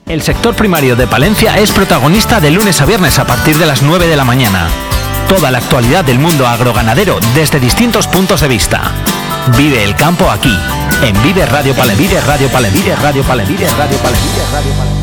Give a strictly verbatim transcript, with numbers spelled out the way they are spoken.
El sector primario de Palencia es protagonista de lunes a viernes a partir de las nueve de la mañana. Toda la actualidad del mundo agroganadero desde distintos puntos de vista. Vive el campo aquí, en Vive Radio Pale, Vive Radio Pale, Vive Radio Pale, Vive Radio Pale, Vive Radio Pale.